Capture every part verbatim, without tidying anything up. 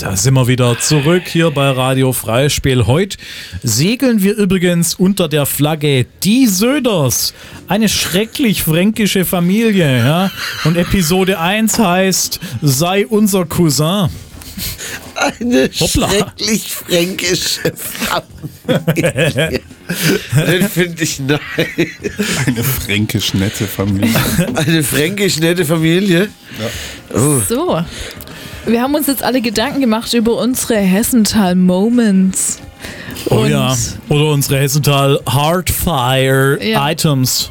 Da sind wir wieder zurück hier bei Radio Freispiel. Heute segeln wir übrigens unter der Flagge Die Söders. Eine schrecklich fränkische Familie. Ja? Und Episode eins heißt Sei unser Cousin. Eine Hoppla. schrecklich fränkische Familie. Das finde ich nice. Eine fränkisch nette Familie. Eine fränkisch nette Familie? Ja. Oh. So, wir haben uns jetzt alle Gedanken gemacht über unsere Hessenthal-Moments. Oh Und ja. Oder unsere Hessenthal Hardfire Ja. Items.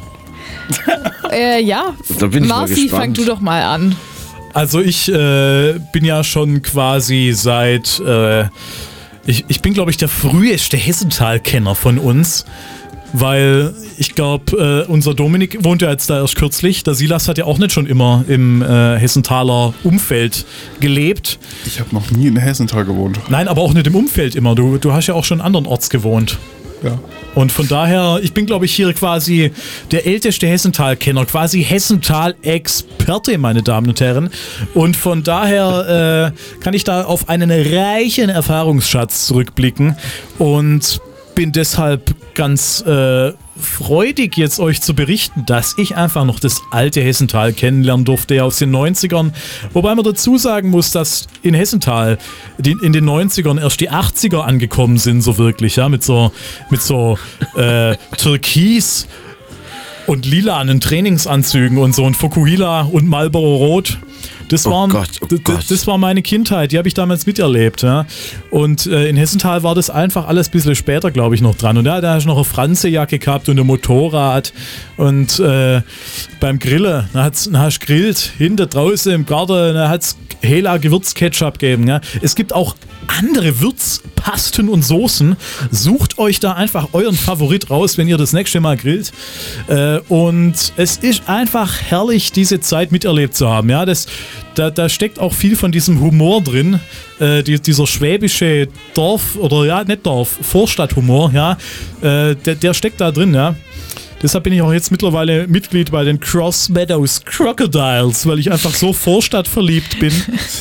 Äh, ja, Da bin ich mal Marci, gespannt. fang du doch mal an. Also ich äh, bin ja schon quasi seit, äh, ich, ich bin glaube ich der früheste Hessenthal-Kenner von uns, weil ich glaube, äh, unser Dominik wohnt ja jetzt da erst kürzlich, der Silas hat ja auch nicht schon immer im äh, Hessenthaler Umfeld gelebt. Ich habe noch nie in Hessenthal gewohnt. Nein, aber auch nicht im Umfeld immer, du, du hast ja auch schon anderen Orts gewohnt. Ja. Und von daher, ich bin glaube ich hier quasi der älteste Hessenthal-Kenner, quasi Hessenthal-Experte, meine Damen und Herren. Und von daher äh, kann ich da auf einen reichen Erfahrungsschatz zurückblicken und bin deshalb ganz äh, freudig, jetzt euch zu berichten, dass ich einfach noch das alte Hessenthal kennenlernen durfte, ja aus den neunzigern. Wobei man dazu sagen muss, dass in Hessenthal die, in den neunzigern erst die achtziger angekommen sind, so wirklich, ja, mit so, mit so äh, Türkis und lilanen Trainingsanzügen und so und Fukuhila und Marlboro Rot. Das, Oh waren, Gott, oh d- d- Gott. das war meine Kindheit, die habe ich damals miterlebt. Ja. Und äh, in Hessenthal war das einfach alles ein bisschen später, glaube ich, noch dran. Und ja, da hast du noch eine Franzejacke gehabt und ein Motorrad. Und äh, beim Grillen, da, hat's, da hast du grillt, hinter draußen im Garten, da hat es Hela Gewürzketchup gegeben. Ja. Es gibt auch andere Würzpasten und Soßen. Sucht euch da einfach euren Favorit raus, wenn ihr das nächste Mal grillt. Äh, und es ist einfach herrlich, diese Zeit miterlebt zu haben. Ja, das, da, da steckt auch viel von diesem Humor drin. Äh, die, dieser schwäbische Dorf, oder ja, nicht Dorf, Vorstadthumor, ja, äh, der, der steckt da drin, ja. Deshalb bin ich auch jetzt mittlerweile Mitglied bei den Cross Meadows Crocodiles, weil ich einfach so vorstadtverliebt bin.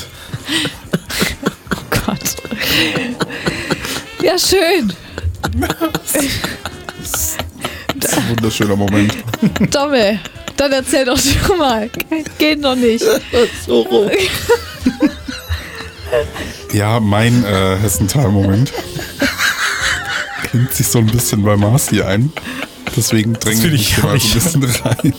Gott. Ja, schön. Das ist ein wunderschöner Moment. Domme, dann erzähl doch schon mal. Geht noch nicht. So rum. Ja, mein äh, Hessenthal-Moment klingt sich so ein bisschen bei Marci ein. Deswegen dränge find ich ich mich mal so ein bisschen rein.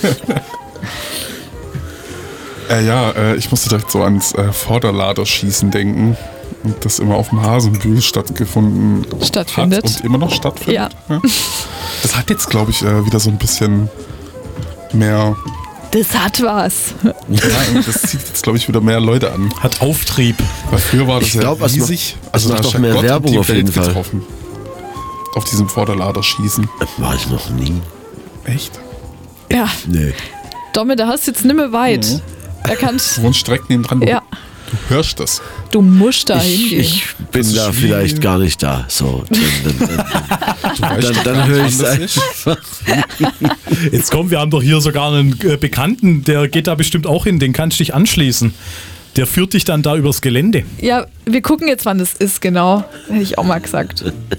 äh, ja, äh, ich musste direkt so ans äh, Vorderladerschießen denken. Und das immer auf dem Hasenbühl stattgefunden Stattfindet. hat und immer noch stattfindet. Ja. Das hat jetzt, glaube ich, äh, wieder so ein bisschen mehr. Das hat was. Ja, das zieht jetzt, glaube ich, wieder mehr Leute an. Hat Auftrieb. Weil früher war das Ich ja glaub, es riesig. macht- es da macht hast doch du mehr Gott und Werbung die auf Welt jeden Fall. getroffen. Auf diesem Vorderladerschießen. War ich noch nie. Echt? Ja, Nee. Domme, da hast du jetzt nimmer weit. Mhm. Da kannst Du wohnst direkt neben dran. ja, Du hörst das. du musst da Ich, hingehen. ich bin Das ist da wie- vielleicht gar nicht da. So, dann, dann, dann, Du weißt dann, doch dann gar höre nicht, ich wann es das ist. einfach. Jetzt komm, wir haben doch hier sogar einen äh, Bekannten, der geht da bestimmt auch hin, den kannst du dich anschließen. Der führt dich dann da übers Gelände. Ja, wir gucken jetzt, wann das ist, genau. Hätte ich auch mal gesagt.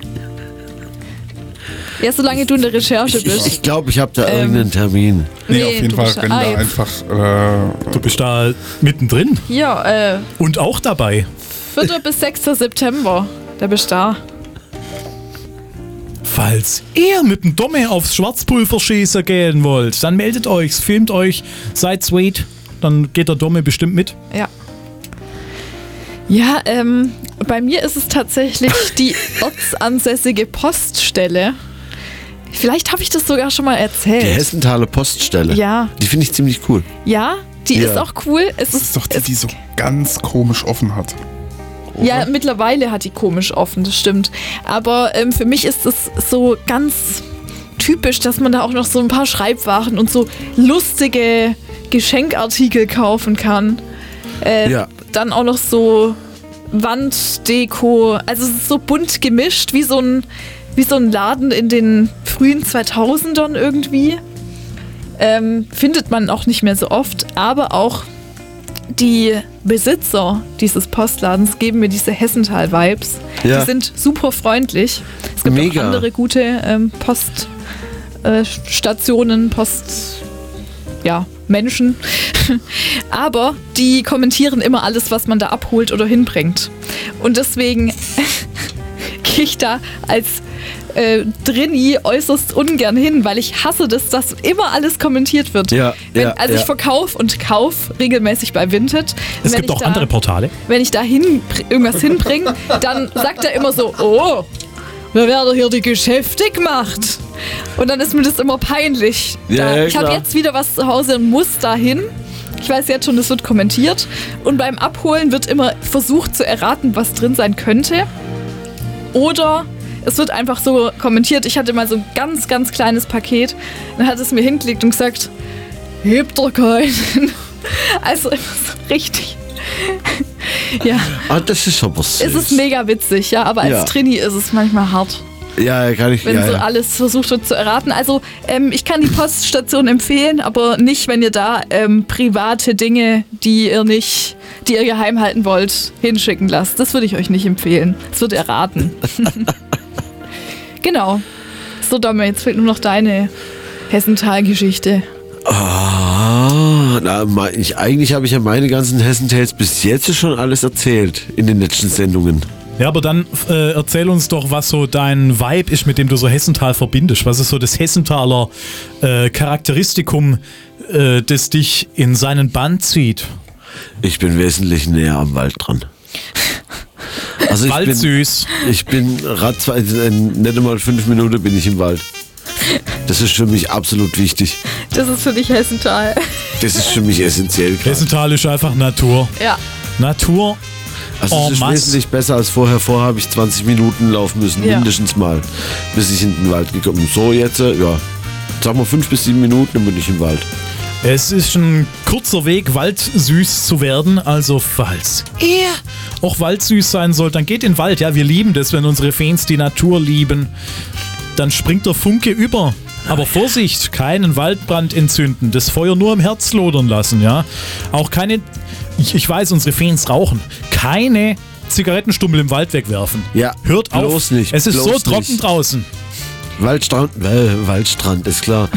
Ja, solange du in der Recherche Ich, bist. ich glaube, ich habe da Ähm, irgendeinen Termin. Nee, Nee, auf jeden du Fall bist- renn ah, da jetzt. einfach. Äh, Du bist da mittendrin Ja, äh, und auch dabei. vierter bis sechster September. Da bist du da. Falls ihr mit dem Domme aufs Schwarzpulverschießen gehen wollt, dann meldet euch, filmt euch, seid sweet. Dann geht der Domme bestimmt mit. Ja. Ja, ähm, bei mir ist es tatsächlich die ortsansässige Poststelle. Vielleicht habe ich das sogar schon mal Die erzählt. Hessenthaler Poststelle. Ja. Die finde ich ziemlich cool. Ja, die Ja. ist auch cool. Es das ist doch die, die so ganz komisch offen hat. Ja, mittlerweile hat die komisch offen, das stimmt. Aber ähm, für mich ist es so ganz typisch, dass man da auch noch so ein paar Schreibwaren und so lustige Geschenkartikel kaufen kann. Äh, Ja. Dann auch noch so Wanddeko. Also es ist so bunt gemischt, wie so ein, wie so ein Laden in den frühen zweitausendern irgendwie. Ähm, findet man auch nicht mehr so oft, aber auch die Besitzer dieses Postladens geben mir diese Hessenthal-Vibes. Ja. Die sind super freundlich. Es gibt Mega. auch andere gute ähm, Poststationen, Post... ja, Menschen. Aber die kommentieren immer alles, was man da abholt oder hinbringt. Und deswegen gehe ich da als äh, Drini äußerst ungern hin, weil ich hasse das, dass immer alles kommentiert wird. Ja, Wenn, ja, also ja. ich verkaufe und kaufe regelmäßig bei Vinted. Es Wenn gibt ich auch da, andere Portale. Wenn ich da hin, irgendwas hinbringe, dann sagt er immer so, oh, wer werden hier die Geschäfte gemacht? Und dann ist mir das immer peinlich. Ja, Da, ja, ich habe klar. jetzt wieder was zu Hause und muss dahin. Ich weiß jetzt schon, es wird kommentiert. Und beim Abholen wird immer versucht zu erraten, was drin sein könnte. Oder es wird einfach so kommentiert. Ich hatte mal so ein ganz, ganz kleines Paket. Dann hat es mir hingelegt und gesagt, hebt doch keinen. Also immer so richtig. Ja, Ah, das ist aber süß. es ist mega witzig, ja, aber als Ja. Trini ist es manchmal hart, Ja, kann ich. wenn Ja, so ja. alles versucht wird zu erraten. Also ähm, ich kann die Poststation empfehlen, aber nicht, wenn ihr da ähm, private Dinge, die ihr nicht, die ihr geheim halten wollt, hinschicken lasst. Das würde ich euch nicht empfehlen. Das wird erraten. Genau. So, Domme, jetzt fehlt nur noch deine Hessenthal-Geschichte. Ah, na, me- ich, eigentlich habe ich ja meine ganzen Hessentales bis jetzt schon alles erzählt in den letzten Sendungen. Ja, aber dann äh, erzähl uns doch, was so dein Vibe ist, mit dem du so Hessenthal verbindest. Was ist so das Hessenthaler äh, Charakteristikum, äh, das dich in seinen Bann zieht? Ich bin wesentlich näher am Wald dran. Also ich bin, Waldsüß. ich bin ratzfa- äh, nicht einmal fünf Minuten bin ich im Wald. Das ist für mich absolut wichtig. Das ist für dich Hessenthal. Das ist für mich essentiell. gerade. Hessenthal ist einfach Natur. Ja. Natur. Also en es ist masse. wesentlich besser als vorher. Vorher habe ich zwanzig Minuten laufen müssen, Ja. mindestens mal, bis ich in den Wald gekommen bin. So jetzt, äh, ja, sagen wir fünf bis sieben Minuten, dann bin ich im Wald. Es ist ein kurzer Weg, waldsüß zu werden. Also falls ihr auch waldsüß sein sollt, dann geht in den Wald. Ja, wir lieben das, wenn unsere Fans die Natur lieben. Dann springt der Funke über. Aber Vorsicht, keinen Waldbrand entzünden, das Feuer nur im Herz lodern lassen, ja. Auch keine, ich, ich weiß, unsere Fans rauchen, keine Zigarettenstummel im Wald wegwerfen. Ja, Hört auf, bloß nicht, es ist so bloß trocken nicht. draußen. Waldstrand, äh, Waldstrand, ist klar.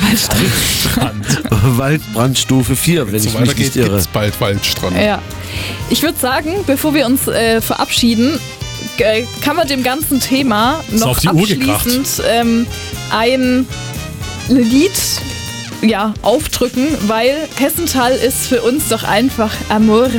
Waldbrandstufe vier, wenn so ich mich weitergeht, nicht irre. gibt's bald Waldstrand. Ja. Ich würde sagen, bevor wir uns äh, verabschieden, g- kann man dem ganzen Thema Ist noch auf die Uhr gekracht. abschließend ähm, ein Lied ja, aufdrücken, weil Hessenthal ist für uns doch einfach Amore.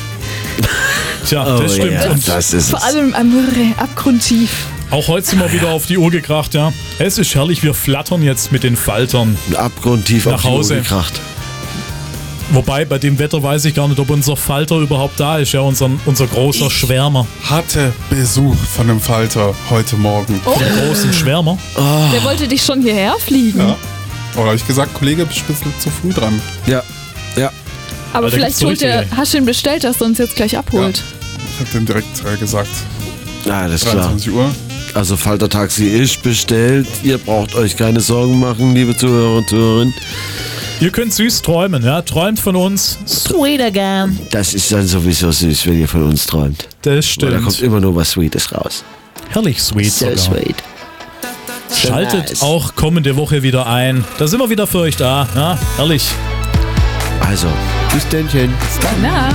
Tja, Oh, das stimmt. ja, Und das ist Vor es. allem Amore, abgrundtief. auch heute sind wir wieder auf die Uhr gekracht, ja. Es ist herrlich, wir flattern jetzt mit den Faltern. Abgrundtief Nach auf die Uhr Hause. gekracht. Wobei, bei dem Wetter weiß ich gar nicht, ob unser Falter überhaupt da ist, ja, unser, unser großer Ich- Schwärmer. Hatte Besuch von einem Falter heute Morgen. Oh, Der großen Schwärmer. der wollte dich schon hierher fliegen. Ja. Oder habe ich gesagt, Kollege, bist ein bisschen zu früh dran. Ja, ja. Aber Aber da vielleicht gibt's so holt er, richtige- hast du ihn bestellt, dass er uns jetzt gleich abholt. Ich habe dem direkt äh, gesagt, Ja, das ist klar. dreiundzwanzig Uhr. Also Falter-Taxi ist bestellt. Ihr braucht euch keine Sorgen machen, liebe Zuhörer und Zuhörerinnen. Ihr könnt süß träumen, ja. Träumt von uns. Sweet again. Das ist dann sowieso süß, wenn ihr von uns träumt. Das Weil da kommt stimmt. immer nur was Sweetes raus. Herrlich sweet So sogar. sweet. Schaltet Nice. auch kommende Woche wieder ein. Da sind wir wieder für euch da. Ja, herrlich. Also, bis dennchen. Na.